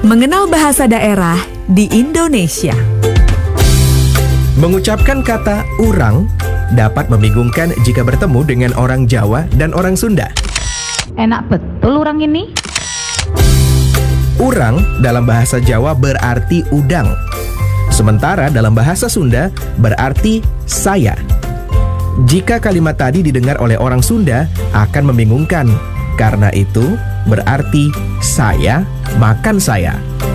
Mengenal bahasa daerah di Indonesia. Mengucapkan kata urang dapat membingungkan jika bertemu dengan orang Jawa dan orang Sunda. Enak betul orang ini. Urang dalam bahasa Jawa berarti udang. Sementara dalam bahasa Sunda berarti saya. Jika kalimat tadi didengar oleh orang Sunda akan membingungkan. Karena itu berarti saya makan saya.